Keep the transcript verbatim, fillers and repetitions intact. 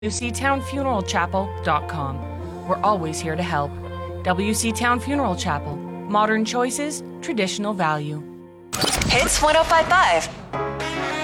W C Town Funeral Chapel dot com. We're always here to help. W C Town Funeral Chapel. Modern choices, traditional value. Hits one oh five point five.